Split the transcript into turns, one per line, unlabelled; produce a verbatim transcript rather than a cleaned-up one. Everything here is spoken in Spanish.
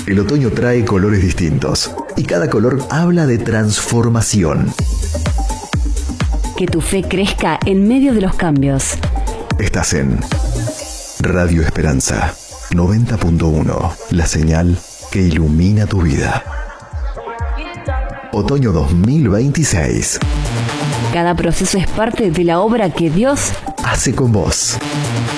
El otoño trae colores distintos y cada color habla de transformación.
Que tu fe crezca en medio de los cambios.
Estás en Radio Esperanza noventa punto uno, la señal que ilumina tu vida. Otoño dos mil veintiséis.
Cada proceso es parte de la obra que Dios
hace con vos.